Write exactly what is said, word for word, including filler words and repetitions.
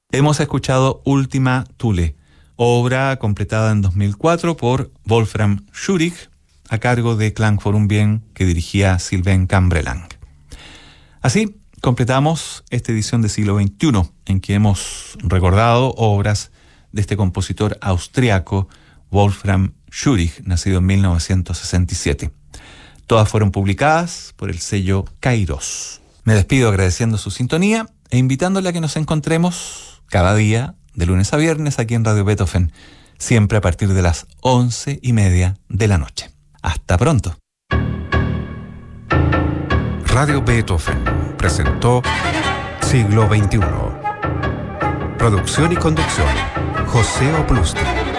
Hemos escuchado Última Thule, obra completada en dos mil cuatro por Wolfram Schürich, a cargo de Klang for un Bien, que dirigía Sylvain Cambrelang. Así completamos esta edición de Siglo veintiuno, en que hemos recordado obras de este compositor austriaco, Wolfram Schürich, nacido en mil novecientos sesenta y siete. Todas fueron publicadas por el sello Kairos. Me despido agradeciendo su sintonía e invitándole a que nos encontremos cada día, de lunes a viernes, aquí en Radio Beethoven, siempre a partir de las once y media de la noche. Hasta pronto. Radio Beethoven presentó Siglo veintiuno. Producción y conducción, José Oplusti.